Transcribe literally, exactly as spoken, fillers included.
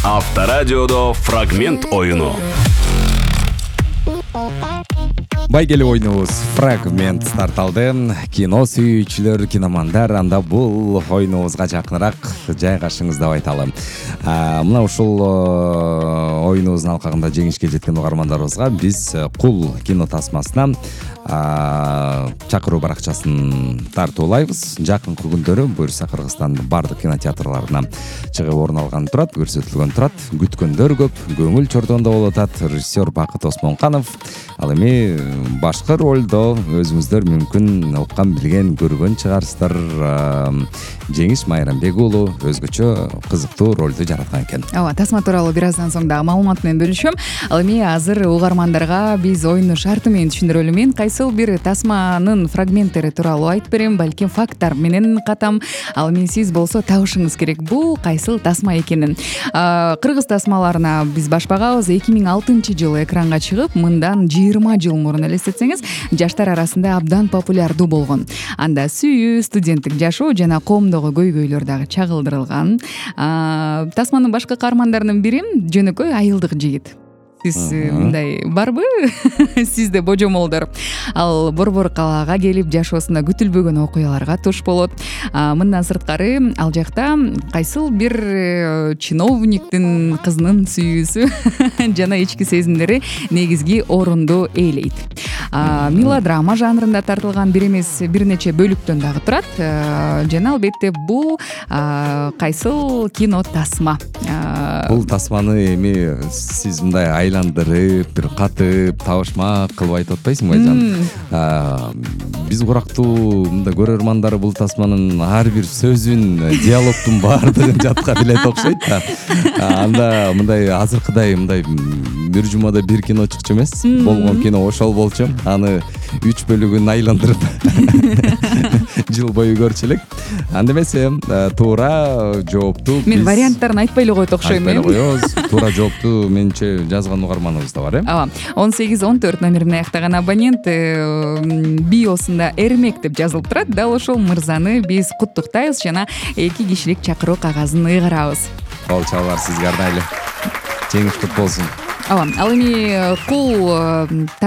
Авторадиодо фрагмент оюну. Байгеле ойнубуз фрагмент старт алды. Кино сүйүүчүлөр, киномандар, анда бул ойнубузга жакыныраак жайгашыңыз деп айталы. Мына ушул оюнубуздун алкагында жеңишке жеткен угармандарыбызга биз Кул кино тасмасына чакыруу баракчасын тартуулайбыз. Жакынкы күндөрү буюрса Кыргызстандын бардык кинотеатрларына чыгып орун алган турат, көрсөтүлгөн турат. Күткөндөр көп, көңүл чордондо болуп атат. Режиссер Бакыт Осмонканов. Ал эми башкы ролдо өзүңүздөр мүмкүн уккан, билген, көргөн чыгарсыздар. Жеңиш Майрамбек уулу өзгөчө кызыктуу ролду жараткан экен. Ооба, тасма тууралуу бир аздан соң дагы маалымат менен бөлүшөм. Ал эми азыр угармандарга биз оюнду шарты менен түшүндүрөлү. Мен кайсыл бир тасманын фрагменттери тууралуу айтып берем, балким факттар менен катам. Ал эми сиз болсо табышыңыз керек бул кайсыл тасма экенин. Кыргыз тасмаларына биз баш багабыз. эки миң алтынчы жылы экранга чыгып, мындан жыйырма жыл мурун элестетсеңиз, жаштар арасында абдан популярдуу болгон. Анда сүйүү, студенттик жашоо жана коомдогу көйгөйлөр дагы чагылдырылган. Тасманын башкы каармандарынын бири жөнөкөй айылдык жигит. Сиз мындай барбы? Сизде божомолдор. Ал борбор калаага келип жашоосунда күтүлбөгөн окуяларга туш болот. Мындан сырткары ал жакта кайсыл бир чиновниктин кызынын сүйүүсү жана ички сезимдери негизги орунду ээлейт. Мелодрама жанрында тартылган бир эмес бир нече бөлүктөн дагы турат. Жана албетте бул кайсыл кино тасма. Бул тасманы эми сиз мындай айландырып, бир катып, табышмак кылып айтып атпайсыңбы айжан? Биз курактуу мындай көрөрмандары бул тасманын ар бир сөзүн, диалогтун баардыгын жатка билет окшойт да. Анда мындай азыркыдай мындай бир жумада бир кино чыкчу эмес. Болгон кино ошол болчу. Аны үч бөлүгүн айландырып жыл бою көрчү элек. Анда эмесе туура жоопту мен варианттарын айтпай эле коет окшойм. Айтпай эле коебуз. Туура жоопту менче жазган угарманыбыз да бар, э? Ооба. он сегиз он төрт номер менен аяктаган абонент биосунда Эрмек деп жазылып турат. Дал ошол мырзаны биз куттуктайбыз жана эки кишилик чакыруу кагазын ыйгарабыз. Кол чалбар сизге арнайлы. Жеңиш кут болсун. Ооба. Ал эми Кул